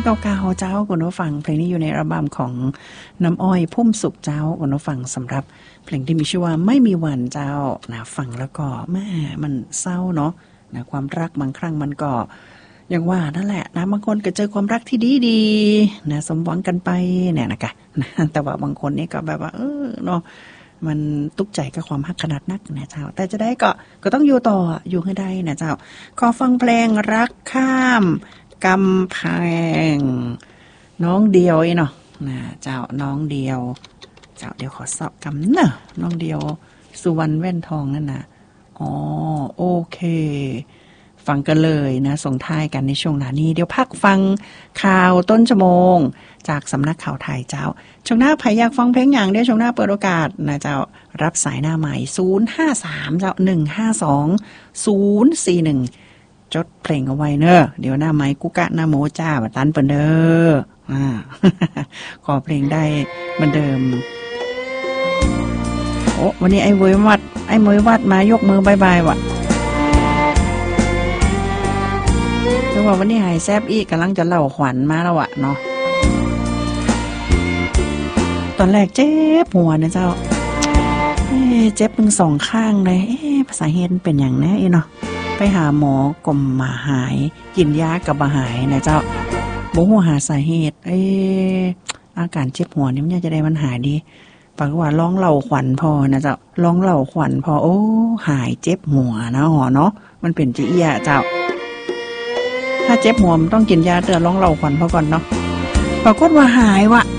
เก่าๆเจ้าคุณผู้ฟังเพลงนี้อยู่ในอัลบั้มของน้ำอ้อยพุ่มสุขเจ้าคุณผู้ฟังสำหรับเพลงที่มีชื่อว่าไม่มีวันเจ้านะฟังแล้วก็แม่มันเศร้าเนาะนะความรักบางครั้งมันก็อย่างว่านั่นแหละนะบางคนก็เจอความรักที่ดีๆนะสมหวังกันไปเนี่ยนะคะนะแต่ว่าบางคนนี่ก็แบบว่าเนาะมันตุกใจกับความฮักขนาดนักนะเจ้าแต่จะได้ก็ต้องอยู่ต่ออยู่ให้ได้นะเจ้าขอฟังเพลงรักข้ามกำแพงน้องเดียวเนาะนะเจ้าน้องเดียวเจ้าเดี๋ยวขอสอบกำเนอะน้องเดียวสุวรรณแว่นทองนั่นนะอ๋อโอเคฟังกันเลยนะส่งท้ายกันในช่วงหน้านี้เดี๋ยวพักฟังข่าวต้นชั่วโมงจากสำนักข่าวไทยเจ้าช่วงหน้าใครอยากฟังเพลงอย่างเดี๋ยวช่วงหน้าเปิดโอกาสนะเจ้ารับสายหน้าใหม่053เจ้า152 041จดเพลงเอาไว้เนอะเดี๋ยวหน้าไม้กุกะหน้าโมจ้าบัดตันเปิ้นเด้อขอเพลงได้เหมือนเดิมโอ้วันนี้ไอ้เวยวัดมายกมือบายๆว่ะเพราะว่าวันนี้หายแซบอีกกำลังจะเล่าขวัญมาแล้วอะเนาะตอนแรกเจ็บหัวนะเจ้าเจ็บทั้งสองข้างเลยภาษาเฮดเป็นอย่างนี้เนาะไปหาหมอกลมมาหายกินยากับมาหายนะเจ้าบ่ฮู้หาสาเหตุอาการเจ็บหัวนี่มันจะได้มันหายดีปากว่าร้องเล่าขวัญพอนะเจ้าร้องเล่าขวัญพอโอ้หายเจ็บหัวนะหอเนาะมันเป็นจิเอียเจ้าถ้าเจ็บหัวมันต้องกินยาเตือนร้องเล่าขวัญพอก่อนเนาะปรากฏว่าหายวะ